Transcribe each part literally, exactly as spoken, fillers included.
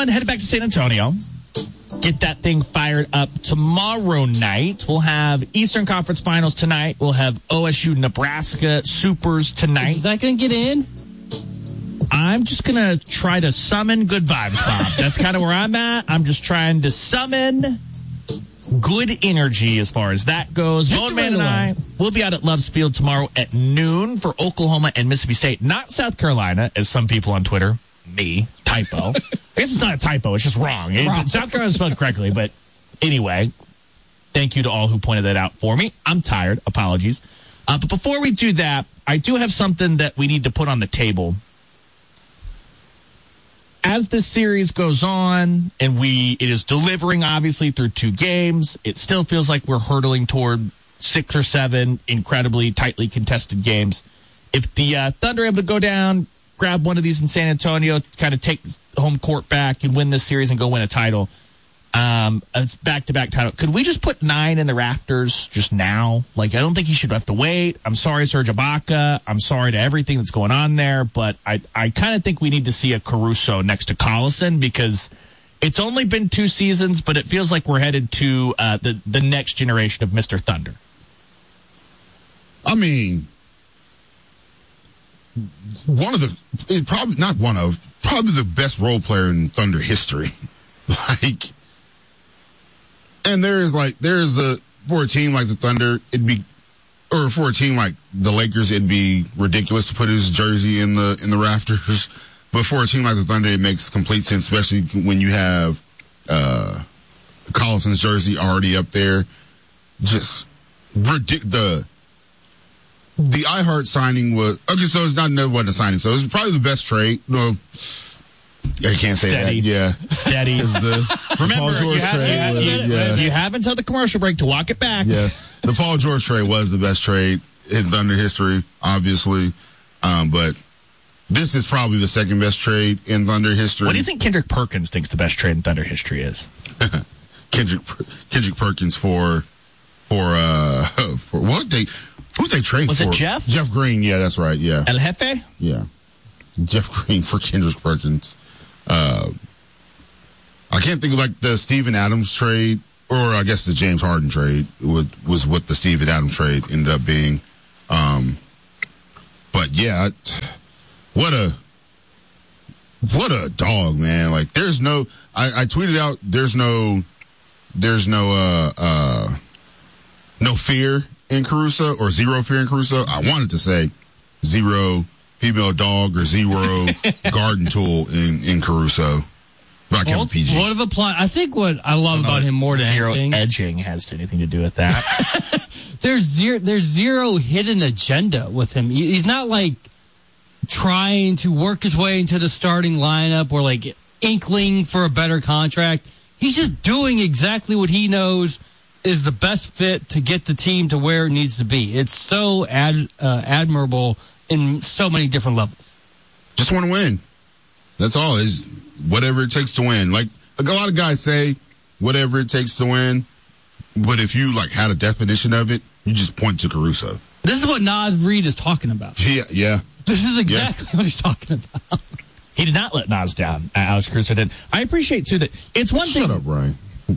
going, headed back to San Antonio. Get that thing fired up tomorrow night. We'll have Eastern Conference Finals tonight. We'll have O S U Nebraska Supers tonight. Is that going to get in? I'm just going to try to summon good vibes, Bob. That's kind of where I'm at. I'm just trying to summon good energy as far as that goes. Bone Man and I will be out at Love's Field tomorrow at noon for Oklahoma and Mississippi State. Not South Carolina, as some people on Twitter, me, typo. I guess it's not a typo. It's just wrong. It, wrong. South Carolina is spelled correctly. But anyway, thank you to all who pointed that out for me. I'm tired. Apologies. Uh, but before we do that, I do have something that we need to put on the table. As this series goes on, and we it is delivering, obviously, through two games, it still feels like we're hurtling toward six or seven incredibly tightly contested games. If the uh, Thunder are able to go down, grab one of these in San Antonio, kind of take home court back and win this series and go win a title, um, it's back-to-back title. Could we just put nine in the rafters just now? Like, I don't think he should have to wait. I'm sorry, Serge Ibaka. I'm sorry to everything that's going on there, but I, I kind of think we need to see a Caruso next to Collison because it's only been two seasons, but it feels like we're headed to uh, the, the next generation of Mister Thunder. I mean, one of the, it probably not one of, probably the best role player in Thunder history. Like, and there is like, there is a, for a team like the Thunder, it'd be, or for a team like the Lakers, it'd be ridiculous to put his jersey in the, in the rafters. But for a team like the Thunder, it makes complete sense, especially when you have, uh, Collison's jersey already up there. Just ridic- the, the iHeart signing was, okay, so it's not, never wasn't a signing, so it was probably the best trade. No, I can't say Steady. that. Yeah. Steady. The, Remember, Paul George you have, trade you, have, was, you, yeah. you have until the commercial break to walk it back. Yeah. The Paul George trade was the best trade in Thunder history, obviously. Um, but this is probably the second best trade in Thunder history. What do you think Kendrick Perkins thinks the best trade in Thunder history is? Kendrick Kendrick Perkins for for uh for what they who they trade was for? Was it Jeff? Jeff Green, yeah, that's right. Yeah. El Jefe? Yeah. Jeff Green for Kendrick Perkins. Uh I can't think of like the Steven Adams trade, or I guess the James Harden trade was, was what the Steven Adams trade ended up being. Um, but yeah, what a, what a dog, man. Like there's no, I, I tweeted out, there's no, there's no, uh, uh, no fear in Caruso or zero fear in Caruso. I wanted to say zero female dog or zero garden tool in, in Caruso. But I Well, P G. what of a plot? I think what I love about him more than Zero anything, edging has anything to do with that. there's zero, there's zero hidden agenda with him. He- He's not like trying to work his way into the starting lineup or like inkling for a better contract. He's just doing exactly what he knows is the best fit to get the team to where it needs to be. It's so ad, uh, admirable in so many different levels. Just want to win. That's all. Is whatever it takes to win. Like, like a lot of guys say, whatever it takes to win. But if you like had a definition of it, you just point to Caruso. This is what Nas Reed is talking about. Yeah, yeah. This is exactly yeah. what he's talking about. He did not let Nas down. Uh, Alex Caruso did. I appreciate too that it's one Shut thing. up, Brian.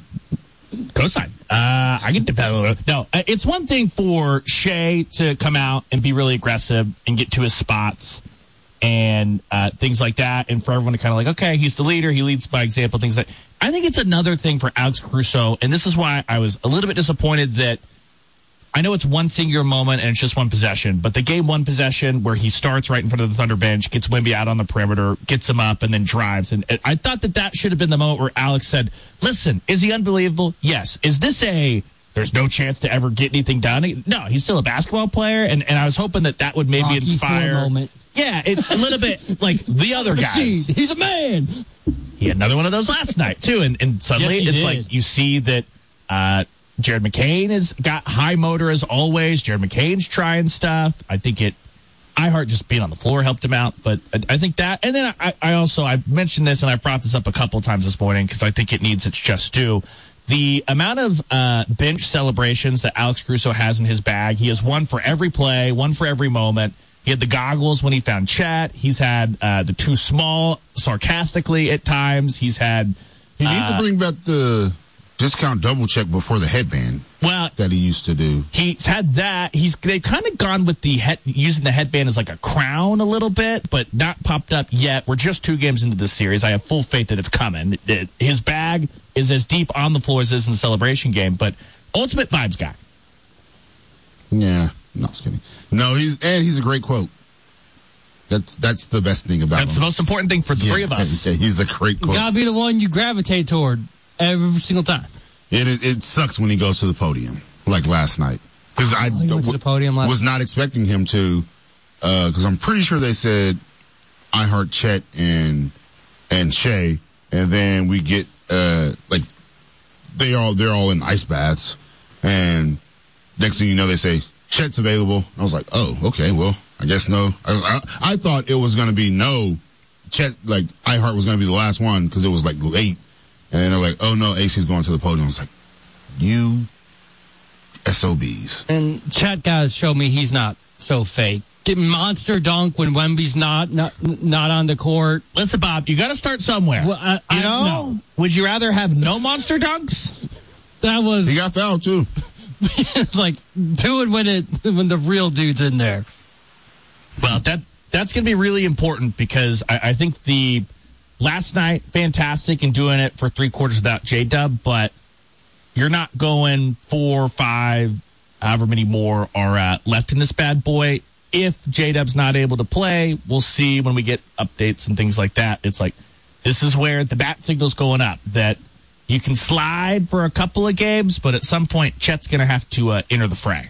Cosign. Uh, I get to no. Uh, it's one thing for Shea to come out and be really aggressive and get to his spots and uh, things like that, and for everyone to kind of like, okay, he's the leader, he leads by example, things like that. I think it's another thing for Alex Caruso, and this is why I was a little bit disappointed that I know it's one singular moment and it's just one possession, but the game one possession where he starts right in front of the Thunder bench, gets Wemby out on the perimeter, gets him up, and then drives. And I thought that that should have been the moment where Alex said, listen, is he unbelievable? Yes. Is this a, there's no chance to ever get anything done? No, he's still a basketball player, and, and I was hoping that that would maybe Rocky inspire. Ford moment. Yeah, it's a little bit like the other guys. He's a man. He had another one of those last night, too, and, and suddenly Yes, he it's did. like you see that uh, Jared McCain has got high motor as always. Jared McCain's trying stuff. I think it, iHeart just being on the floor helped him out, but I, I think that, and then I, I also, I mentioned this and I brought this up a couple of times this morning because I think it needs its just due. The amount of uh, bench celebrations that Alex Caruso has in his bag, he has one for every play, one for every moment. He had the goggles when he found Chet. He's had uh, the too small sarcastically at times. He's had. He uh, needs to bring back the discount double check before the headband. Well, that he used to do. He's had that. He's they've kind of gone with the head, using the headband as like a crown a little bit, but not popped up yet. We're just two games into this series. I have full faith that it's coming. It, it, his bag is as deep on the floor as it is in the celebration game, but ultimate vibes guy. Yeah, no, just kidding. No, he's and he's a great quote. That's that's the best thing about That's him. the most important thing for the yeah, three of us. Yeah, he's a great quote. Gotta be the one you gravitate toward every single time. It, it it sucks when he goes to the podium, like last night. Because I Oh, he went to the podium last was not expecting him to, because I'm pretty sure they said, I heart Chet and and Shea, and then we get, uh, like, they all, they're all in ice baths, and next thing you know, they say, Chet's available. I was like, oh, okay, well, I guess no. I, I, I thought it was going to be no. Chet, like, I heart was going to be the last one, because it was, like, late. And then they're like, oh, no, A C's going to the podium. I was like, you S O Bs. And chat guys show me he's not so fake. Get monster dunk when Wemby's not not, not on the court. Listen, Bob, you got to start somewhere. Well, I, you I, know? no. Would you rather have no monster dunks? That was He got fouled, too. like doing when it when the real dude's in there. Well, that that's going to be really important because I, I think the last night, fantastic in doing it for three quarters without J-Dub, but you're not going four, five, however many more are uh, left in this bad boy. If J-Dub's not able to play, we'll see when we get updates and things like that. It's like, this is where the bat signal's going up, that you can slide for a couple of games, but at some point, Chet's going to have to uh, enter the fray.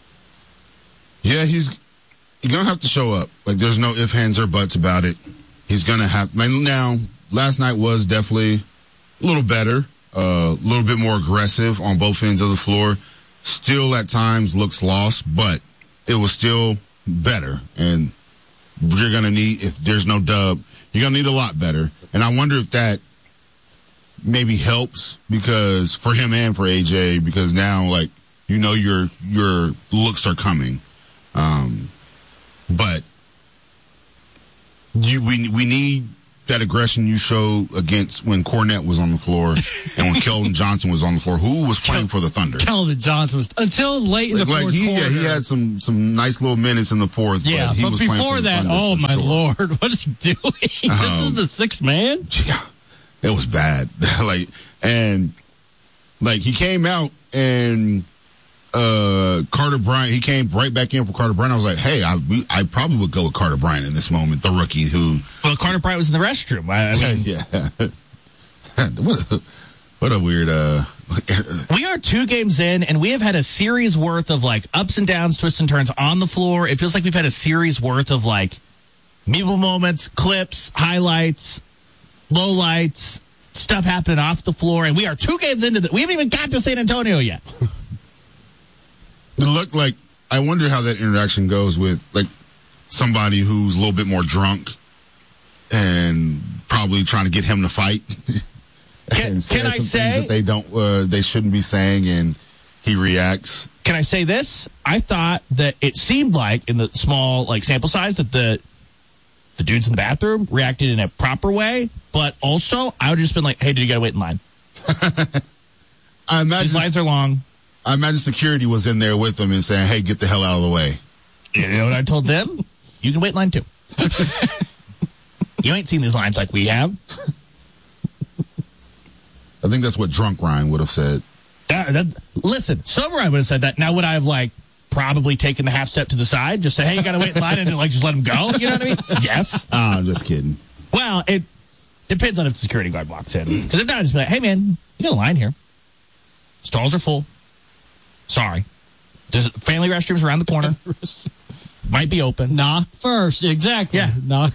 Yeah, he's, he's going to have to show up. Like, there's no ifs, ands, or buts about it. He's going to have, now, last night was definitely a little better. A uh, little bit more aggressive on both ends of the floor. Still at times looks lost, but it was still better. And you're going to need, if there's no dub, you're going to need a lot better. And I wonder if that maybe helps because for him and for A J, because now, like, you know, your, your looks are coming. Um, but you, we, we need that aggression you showed against when Cornette was on the floor and when Keldon Johnson was on the floor. Who was playing for the Thunder? Keldon Johnson was until late in like, the fourth like he, quarter. Yeah, he had some some nice little minutes in the fourth. Yeah, but, he but was playing before for the that, Thunder oh for my sure. lord, what is he doing? Um, this is the sixth man. Yeah, it was bad. like and like he came out and uh, Carter Bryant. He came right back in for Carter Bryant. I was like, hey, I we, I probably would go with Carter Bryant in this moment, the rookie who. Well, Carter Bryant was in the restroom. I, I mean, yeah. what a what a weird. Uh, we are two games in, and we have had a series worth of like ups and downs, twists and turns on the floor. It feels like we've had a series worth of like memeable moments, clips, highlights, lowlights, stuff happening off the floor, and we are two games into that. We haven't even got to San Antonio yet. It looked like, I wonder how that interaction goes with like somebody who's a little bit more drunk and probably trying to get him to fight. Can, and can I some say things that they don't, uh, they shouldn't be saying, and he reacts. Can I say this? I thought that it seemed like in the small like sample size that the the dudes in the bathroom reacted in a proper way, but also I would have just been like, "Hey, did you gotta wait in line? I imagine These lines are long." I imagine security was in there with them and saying, "Hey, get the hell out of the way." You know what I told them? You can wait in line too. You ain't seen these lines like we have. I think that's what drunk Ryan would have said. That, that, listen, sober I would have said that. Now would I have like probably taken the half step to the side, just say, "Hey, you got to wait in line," and then like just let him go? You know what I mean? Yes. Ah, I'm just kidding. Well, it depends on if the security guard walks in. Because if not, just be like, "Hey, man, you got a line here. Stalls are full. Sorry. There's family restrooms around the corner. Might be open." Knock first, exactly. Yeah. Knock.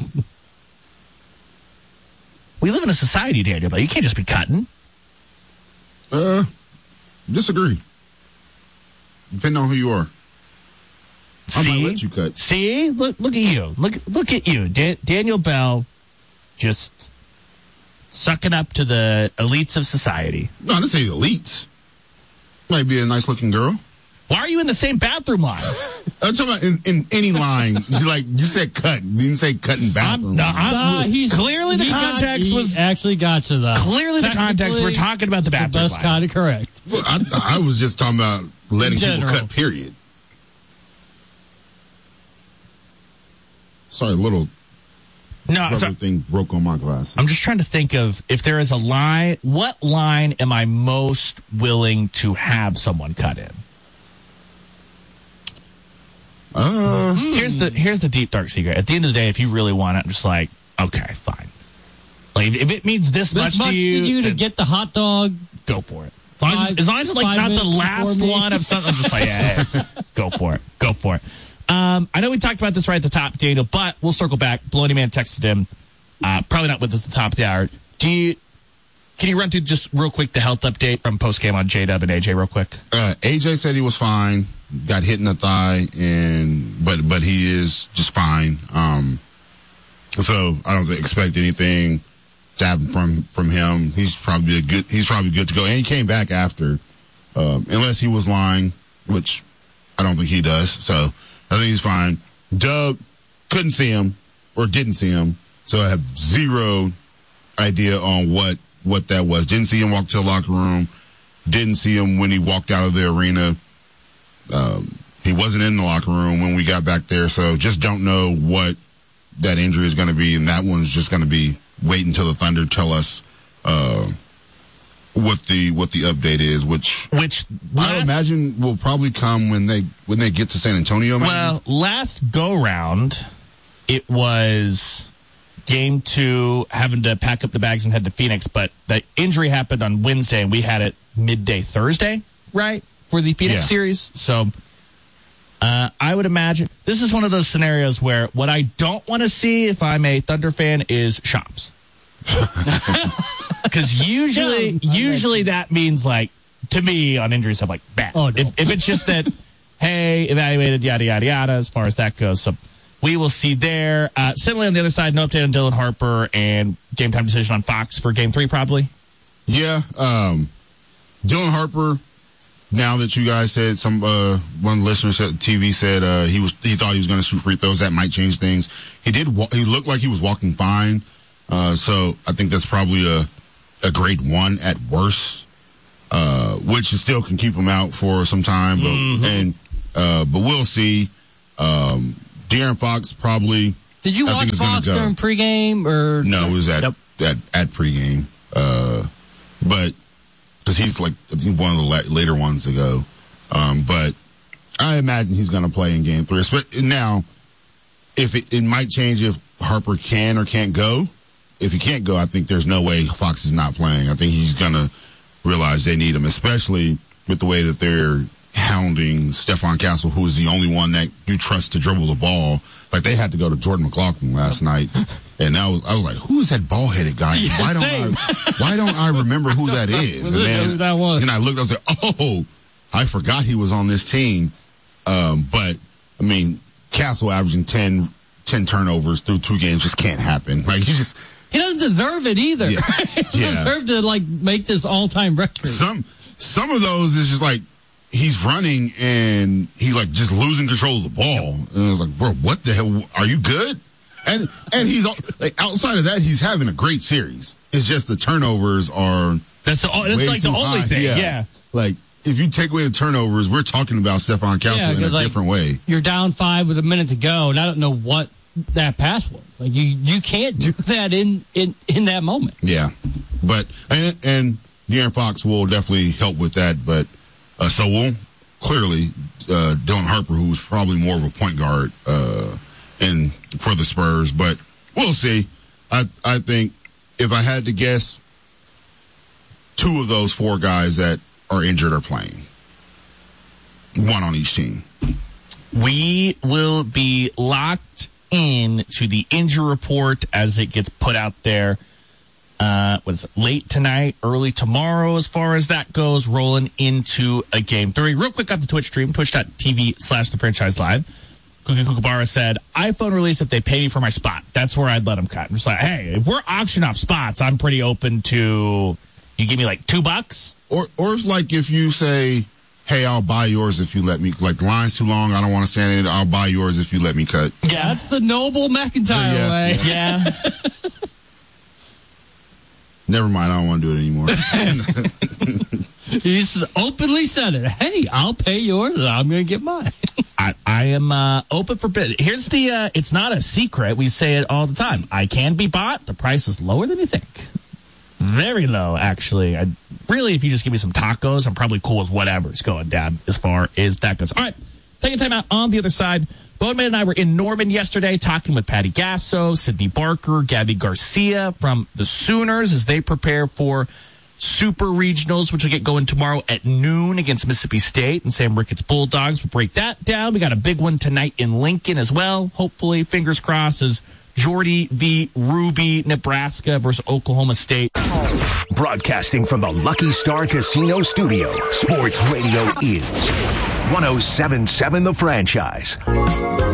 We live in a society, Daniel, but you can't just be cutting. Uh, disagree. Depending on who you are. I See? might let you cut. See? Look, look at you. Look, look at you. Da- Daniel Bell just sucking up to the elites of society. No, this ain't elites. Might be a nice looking girl. Why are you in the same bathroom line? I'm talking about in, in any line. Like you said, cut. You didn't say cut in bathroom. I'm, no, I'm, Nah, he's, clearly the he context got, was he actually got you though. clearly the context. We're talking about the the bathroom best line. kind of correct. Well, I, I was just talking about letting people General. cut. Period. Sorry, a little No, rubber so, thing broke on my glasses. I'm just trying to think of if there is a line. What line am I most willing to have someone cut in? Uh, Here's the here's the deep dark secret. At the end of the day, if you really want it, I'm just like, okay, fine. Like if it means this, This much, much to you, to you to then get the hot dog. go for it. As long as, Five- as long as it's like five not the minutes last before me. one of something, I'm just like, yeah, yeah, go for it, go for it. Um, I know we talked about this right at the top, Daniel, but we'll circle back. Baloney Man texted him, uh, probably not with us at the top of the hour. Do you? Can you run through just real quick the health update from post game on J Dub and A J real quick? uh, A J said he was fine. Got hit in the thigh, and but but he is just fine. Um, so I don't expect anything to happen from from him. He's probably a good. He's probably good to go, and he came back after, um, unless he was lying, which I don't think he does. So I think he's fine. Dub couldn't see him or didn't see him, so I have zero idea on what what that was. Didn't see him walk to the locker room. Didn't see him when he walked out of the arena. Um, he wasn't in the locker room when we got back there, so just don't know what that injury is going to be, and that one's just going to be wait until the Thunder tell us uh, what the what the update is, which Which I last- imagine will probably come when they when they get to San Antonio. Maybe? Well, last go round, it was game two, having to pack up the bags and head to Phoenix, but the injury happened on Wednesday, and we had it midday Thursday, right, for the Phoenix Yeah. series. So uh, I would imagine this is one of those scenarios where what I don't want to see if I'm a Thunder fan is shops. Because usually, Yeah, I usually that means like, to me, on injuries, I'm like, bad. Oh, no. if, if it's just that, hey, evaluated, yada, yada, yada, as far as that goes. So we will see there. Uh, similarly, on the other side, no update on Dylan Harper and game time decision on Fox for game three, probably. Yeah, um, Dylan Harper. Now that you guys said some, uh, one listener said T V said uh, he was he thought he was going to shoot free throws. That might change things. He did. Wa- he looked like he was walking fine. Uh, so I think that's probably a a grade one at worst, uh, which still can keep him out for some time. But Mm-hmm. and uh, but we'll see. Um, De'Aaron Fox probably. Did you I watch think it's gonna Fox go. during pregame or No, it was at Yep. at, at pregame. Uh, but because he's like I think one of the la- later ones to go. Um, but I imagine he's going to play in game three. Espe- Now, if it, it might change if Harper can or can't go. If he can't go, I think there's no way Fox is not playing. I think he's going to realize they need him, especially with the way that they're hounding Stephon Castle, who is the only one that you trust to dribble the ball. Like they had to go to Jordan McLaughlin last night, and I was I was like, "Who is that ball-headed guy? Yeah, why don't same. I why don't I remember who that is?" And then Who that was. and I looked, I was like, "Oh, I forgot he was on this team." Um, but I mean, Castle averaging ten, ten turnovers through two games just can't happen. Like he just he doesn't deserve it either. Yeah. he doesn't Yeah. deserve to like make this all-time record. some some of those is just like he's running and he like just losing control of the ball, and I was like, bro, what the hell? Are you good? And and he's al- like outside of that, he's having a great series. It's just the turnovers are That's the, that's way like the too only high. thing. Yeah. Like if you take away the turnovers, we're talking about Stephon Castle Yeah, in a 'cause, like, different way. You're down five with a minute to go, and I don't know what that pass was. Like you, you can't do that in in in that moment. Yeah, but and and De'Aaron Fox will definitely help with that. But uh, so will clearly uh, Dylan Harper, who's probably more of a point guard uh, in for the Spurs. But we'll see. I I think if I had to guess, two of those four guys that are injured are playing. One on each team. We will be locked in to the injury report as it gets put out there. Uh, what is it? Late tonight, early tomorrow, as far as that goes, rolling into a game three. Real quick on the Twitch stream, twitch.tv slash the franchise live. Cookie Kookaburra said, iPhone release if they pay me for my spot. That's where I'd let them cut. I'm just like, hey, if we're auctioning off spots, I'm pretty open to, you give me like two bucks? Or or it's like if you say, hey, I'll buy yours if you let me. Like, the line's too long. I don't want to stand in it. I'll buy yours if you let me cut. Yeah, that's the noble McIntyre Yeah, way. Yeah. Never mind. I don't want to do it anymore. He's openly said it. Hey, I'll pay yours and I'm going to get mine. I, I am uh, open for bid. Here's the, uh, it's not a secret. We say it all the time. I can be bought. The price is lower than you think. Very low, actually. I, really, if you just give me some tacos, I'm probably cool with whatever's going down as far as that goes. All right, taking time out on the other side. Boneman and I were in Norman yesterday talking with Patty Gasso, Sydney Barker, Gabby Garcia from the Sooners as they prepare for Super Regionals, which will get going tomorrow at noon against Mississippi State and Sam Ricketts Bulldogs. We'll break that down. We got a big one tonight in Lincoln as well. Hopefully, fingers crossed, as Jordy v. Ruby, Nebraska versus Oklahoma State. Broadcasting from the Lucky Star Casino Studio, Sports Radio is one oh seven point seven The Franchise.